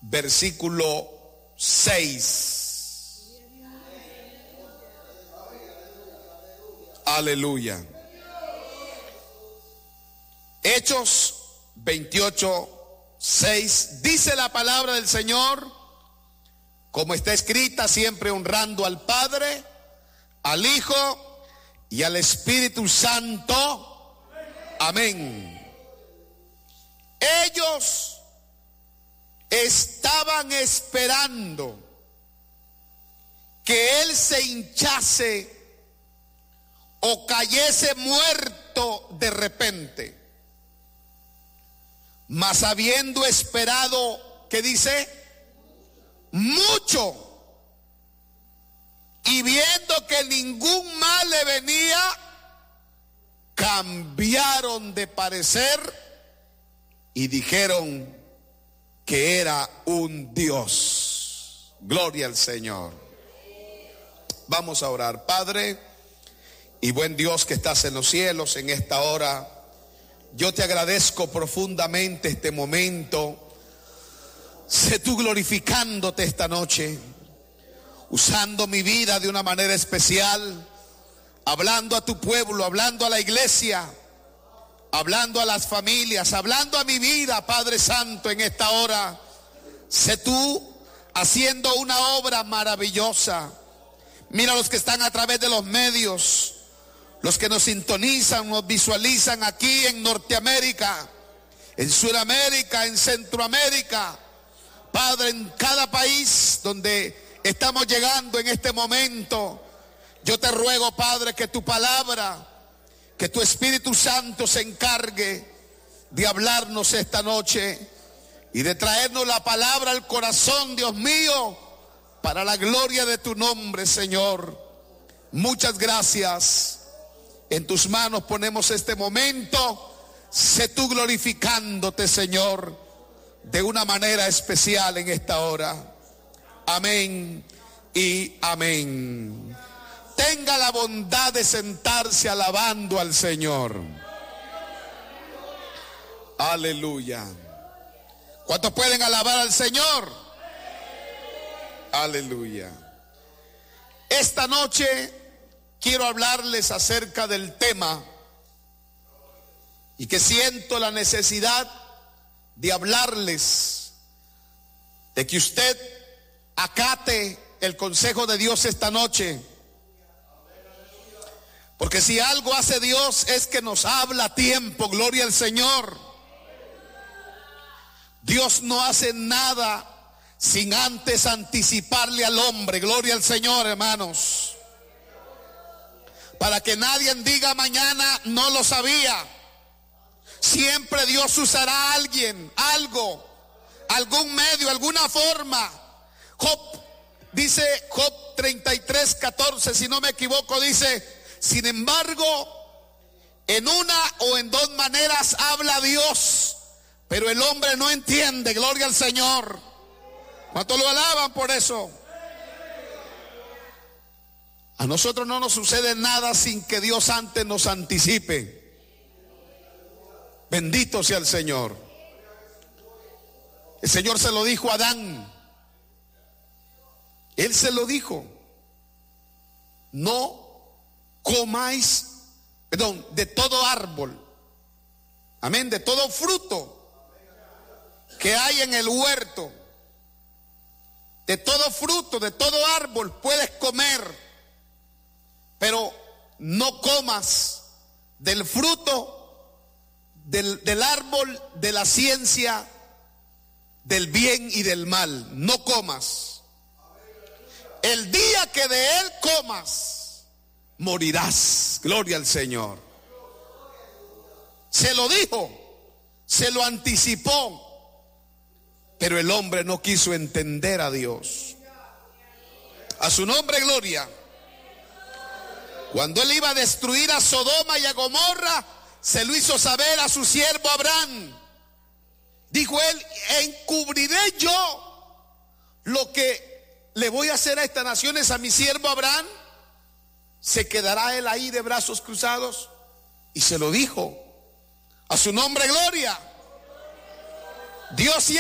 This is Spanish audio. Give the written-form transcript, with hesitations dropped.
versículo 6. Aleluya. Hechos 28, 6. Dice la palabra del Señor, como está escrita, siempre honrando al Padre, al Hijo y al Espíritu Santo. Amén. Ellos estaban esperando que Él se hinchase o cayese muerto de repente. Mas habiendo esperado, ¿qué dice? Mucho. Y viendo que ningún mal le venía, cambiaron de parecer y dijeron que era un Dios. Gloria al Señor. Vamos a orar. Padre y buen Dios que estás en los cielos, en esta hora, yo te agradezco profundamente este momento. Sé tú glorificándote esta noche, usando mi vida de una manera especial, hablando a tu pueblo, hablando a la iglesia, hablando a las familias, hablando a mi vida, Padre Santo, en esta hora. Sé tú haciendo una obra maravillosa. Mira los que están a través de los medios, los que nos sintonizan, nos visualizan aquí en Norteamérica, en Sudamérica, en Centroamérica. Padre, en cada país donde estamos llegando en este momento, yo te ruego, Padre, que tu palabra, que tu Espíritu Santo se encargue de hablarnos esta noche y de traernos la palabra al corazón, Dios mío, para la gloria de tu nombre, Señor. Muchas gracias. En tus manos ponemos este momento. Sé tú glorificándote, Señor, de una manera especial en esta hora. Amén y amén. Tenga la bondad de sentarse alabando al Señor. Aleluya. ¿Cuántos pueden alabar al Señor? Aleluya. Esta noche quiero hablarles acerca del tema y que siento la necesidad de hablarles, de que usted acate el consejo de Dios esta noche. Porque si algo hace Dios es que nos habla a tiempo, gloria al Señor. Dios no hace nada sin antes anticiparle al hombre, gloria al Señor, hermanos. Para que nadie diga mañana no lo sabía. Siempre Dios usará a alguien, algo, algún medio, alguna forma. Dice Job 33:14, si no me equivoco, dice: sin embargo, en una o en dos maneras habla Dios, pero el hombre no entiende, gloria al Señor. ¿Cuántos lo alaban por eso? A nosotros no nos sucede nada sin que Dios antes nos anticipe. Bendito sea el Señor. El Señor se lo dijo a Adán. Él se lo dijo: no comáis, de todo árbol, amén, de todo fruto que hay en el huerto, de todo fruto, de todo árbol puedes comer, pero no comas del fruto del árbol de la ciencia del bien y del mal. No comas. El día que de él comas, morirás. Gloria al Señor. Se lo dijo, se lo anticipó, pero el hombre no quiso entender a Dios. A su nombre, gloria. Cuando él iba a destruir a Sodoma y a Gomorra, se lo hizo saber a su siervo Abraham. Dijo él: encubriré yo lo que le voy a hacer a estas naciones a mi siervo Abraham. ¿Se quedará él ahí de brazos cruzados? Y se lo dijo. A su nombre, gloria. Dios